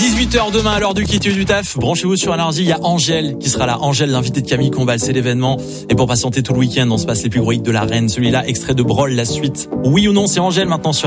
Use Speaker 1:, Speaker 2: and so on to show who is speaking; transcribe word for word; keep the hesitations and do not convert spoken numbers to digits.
Speaker 1: dix-huit heures demain à l'heure du quitte du taf. Branchez-vous sur Énergie, il y a Angèle qui sera là. Angèle, l'invité de Camille Combal, c'est l'événement. Et pour patienter tout le week-end, on se passe les plus gros hits de la reine. Celui-là, extrait de Brol, la suite. Oui ou non, c'est Angèle maintenant sur